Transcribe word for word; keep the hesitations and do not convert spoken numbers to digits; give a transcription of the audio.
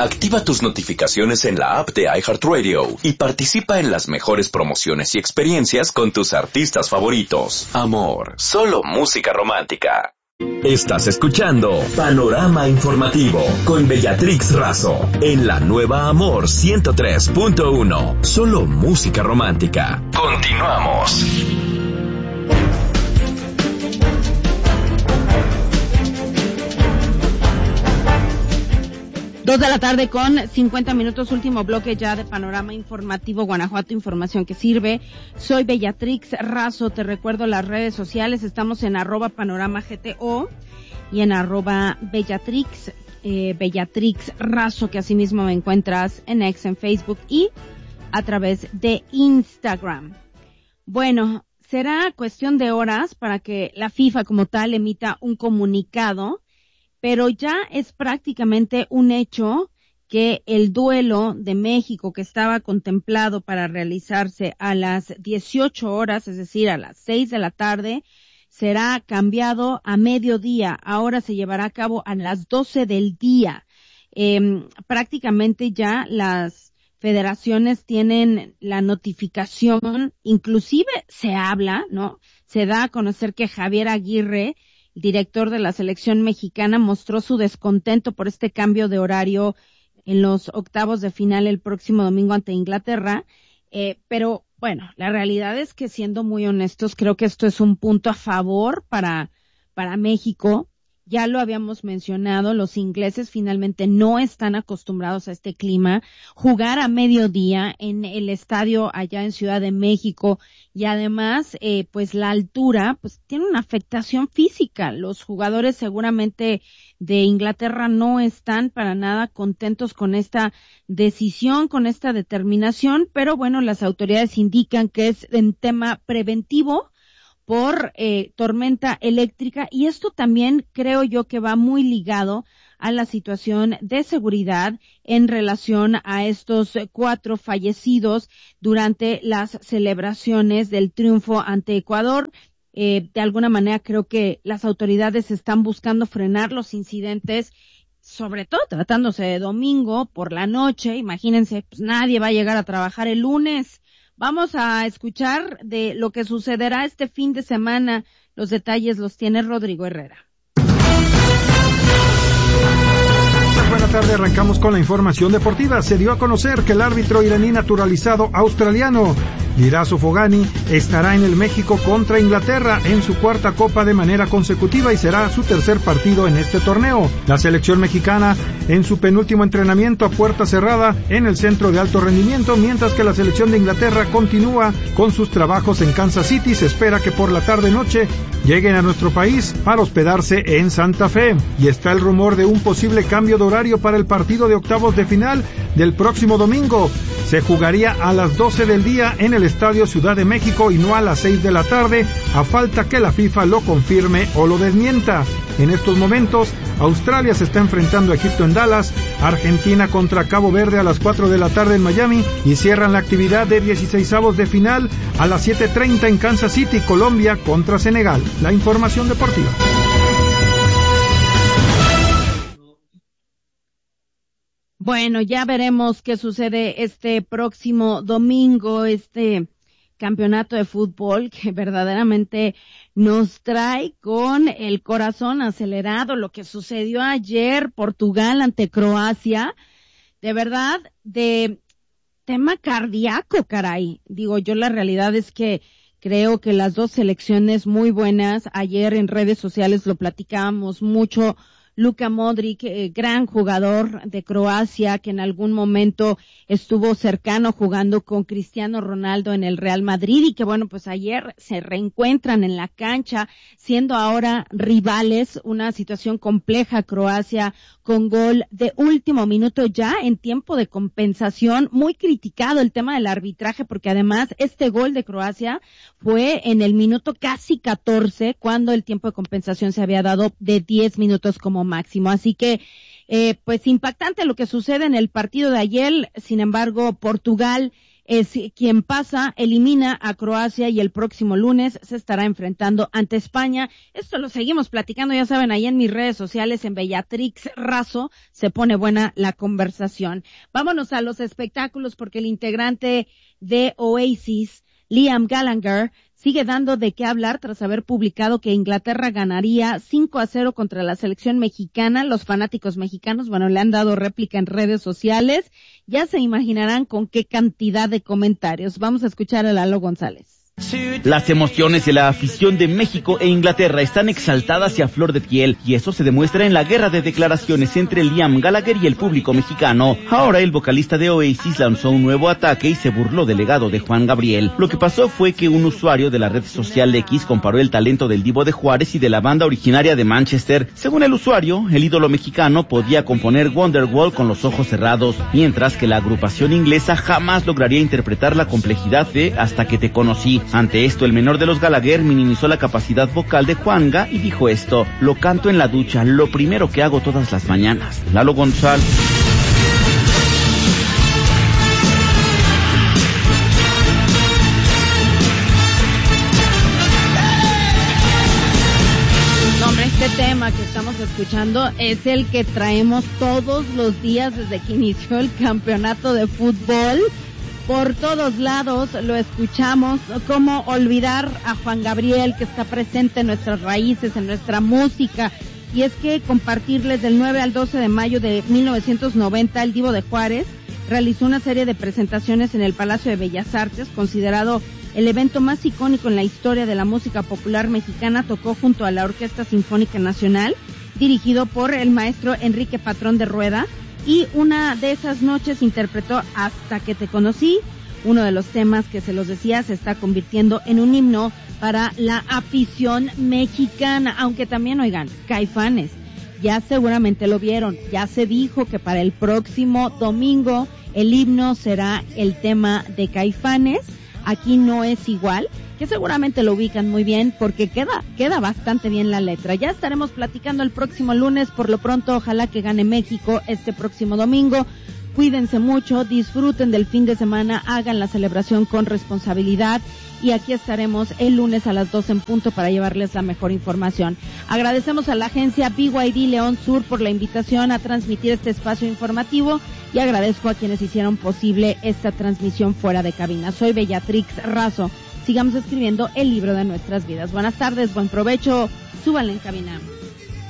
Activa tus notificaciones en la app de iHeartRadio y participa en las mejores promociones y experiencias con tus artistas favoritos. Amor, solo música romántica. Estás escuchando Panorama Informativo con Bellatrix Razo en la nueva Amor ciento tres punto uno. Solo música romántica. Continuamos. Dos de la tarde con cincuenta minutos, último bloque ya de Panorama Informativo Guanajuato, información que sirve. Soy Bellatrix Razo, te recuerdo las redes sociales, estamos en arroba panorama gto y en arroba Bellatrix, eh, Bellatrix Razo, que asimismo me encuentras en X, en Facebook y a través de Instagram. Bueno, será cuestión de horas para que la FIFA como tal emita un comunicado, pero ya es prácticamente un hecho que el duelo de México que estaba contemplado para realizarse a las dieciocho horas, es decir, a las seis de la tarde, será cambiado a mediodía. Ahora se llevará a cabo a las doce del día. Eh, prácticamente ya las federaciones tienen la notificación, inclusive se habla, ¿no? Se da a conocer que Javier Aguirre, el director de la selección mexicana, mostró su descontento por este cambio de horario en los octavos de final el próximo domingo ante Inglaterra, eh, pero bueno, la realidad es que, siendo muy honestos, creo que esto es un punto a favor para para México. Ya lo habíamos mencionado, los ingleses finalmente no están acostumbrados a este clima. Jugar a mediodía en el estadio allá en Ciudad de México y además, eh, pues la altura, pues tiene una afectación física. Los jugadores seguramente de Inglaterra no están para nada contentos con esta decisión, con esta determinación, pero bueno, las autoridades indican que es en tema preventivo por eh, tormenta eléctrica, y esto también creo yo que va muy ligado a la situación de seguridad en relación a estos cuatro fallecidos durante las celebraciones del triunfo ante Ecuador. Eh, de alguna manera creo que las autoridades están buscando frenar los incidentes, sobre todo tratándose de domingo por la noche. Imagínense, pues nadie va a llegar a trabajar el lunes. Vamos a escuchar de lo que sucederá este fin de semana. Los detalles los tiene Rodrigo Herrera. Buenas tardes, arrancamos con la información deportiva. Se dio a conocer que el árbitro iraní naturalizado australiano Lirazo Fogani estará en el México contra Inglaterra en su cuarta copa de manera consecutiva y será su tercer partido en este torneo. La selección mexicana en su penúltimo entrenamiento a puerta cerrada en el centro de alto rendimiento, mientras que la selección de Inglaterra continúa con sus trabajos en Kansas City. Se espera que por la tarde-noche lleguen a nuestro país para hospedarse en Santa Fe. Y está el rumor de un posible cambio de horario para el partido de octavos de final del próximo domingo. Se jugaría a las doce del día en el Estadio Ciudad de México y no a las seis de la tarde, a falta que la FIFA lo confirme o lo desmienta. En estos momentos, Australia se está enfrentando a Egipto en Dallas, Argentina contra Cabo Verde a las cuatro de la tarde en Miami y cierran la actividad de dieciseisavos de final a las siete treinta en Kansas City, Colombia contra Senegal. La información deportiva. Bueno, ya veremos qué sucede este próximo domingo, este campeonato de fútbol que verdaderamente nos trae con el corazón acelerado. Lo que sucedió ayer, Portugal ante Croacia, de verdad, de tema cardíaco, caray. Digo, yo la realidad es que creo que las dos selecciones muy buenas. Ayer en redes sociales lo platicábamos mucho. Luka Modric, eh, gran jugador de Croacia, que en algún momento estuvo cercano jugando con Cristiano Ronaldo en el Real Madrid y que bueno, pues ayer se reencuentran en la cancha, siendo ahora rivales. Una situación compleja, Croacia con gol de último minuto ya en tiempo de compensación. Muy criticado el tema del arbitraje, porque además este gol de Croacia fue en el minuto casi catorce, cuando el tiempo de compensación se había dado de diez minutos como máximo. Así que, eh, pues impactante lo que sucede en el partido de ayer. Sin embargo, Portugal es quien pasa, elimina a Croacia y el próximo lunes se estará enfrentando ante España. Esto lo seguimos platicando, ya saben, ahí en mis redes sociales, en Bellatrix Razo, se pone buena la conversación. Vámonos a los espectáculos porque el integrante de Oasis, Liam Gallagher, sigue dando de qué hablar tras haber publicado que Inglaterra ganaría cinco a cero contra la selección mexicana. Los fanáticos mexicanos, bueno, le han dado réplica en redes sociales. Ya se imaginarán con qué cantidad de comentarios. Vamos a escuchar a Lalo González. Las emociones de la afición de México e Inglaterra están exaltadas y a flor de piel, y eso se demuestra en la guerra de declaraciones entre Liam Gallagher y el público mexicano. Ahora el vocalista de Oasis lanzó un nuevo ataque y se burló del legado de Juan Gabriel. Lo que pasó fue que un usuario de la red social X comparó el talento del Divo de Juárez y de la banda originaria de Manchester. Según el usuario, el ídolo mexicano podía componer Wonderwall con los ojos cerrados, mientras que la agrupación inglesa jamás lograría interpretar la complejidad de Hasta que te conocí. Ante esto, el menor de los Gallagher minimizó la capacidad vocal de Juanga y dijo esto: lo canto en la ducha, lo primero que hago todas las mañanas. Lalo González. Este tema que estamos escuchando es el que traemos todos los días desde que inició el campeonato de fútbol. Por todos lados lo escuchamos. ¿Cómo olvidar a Juan Gabriel, que está presente en nuestras raíces, en nuestra música? Y es que compartirles del nueve al doce de mayo de mil novecientos noventa, el Divo de Juárez realizó una serie de presentaciones en el Palacio de Bellas Artes, considerado el evento más icónico en la historia de la música popular mexicana. Tocó junto a la Orquesta Sinfónica Nacional, dirigido por el maestro Enrique Patrón de Rueda, y una de esas noches interpretó Hasta que te conocí, uno de los temas que, se los decía, se está convirtiendo en un himno para la afición mexicana. Aunque también, oigan, Caifanes, ya seguramente lo vieron, ya se dijo que para el próximo domingo el himno será el tema de Caifanes. Aquí no es igual, que seguramente lo ubican muy bien porque queda queda bastante bien la letra. Ya estaremos platicando el próximo lunes. Por lo pronto, ojalá que gane México este próximo domingo. Cuídense mucho, disfruten del fin de semana, hagan la celebración con responsabilidad, y aquí estaremos el lunes a las doce en punto para llevarles la mejor información. Agradecemos a la agencia B Y D León Sur por la invitación a transmitir este espacio informativo, y agradezco a quienes hicieron posible esta transmisión fuera de cabina. Soy Bellatrix Razo. Sigamos escribiendo el libro de nuestras vidas. Buenas tardes, buen provecho, súbanle en cabina.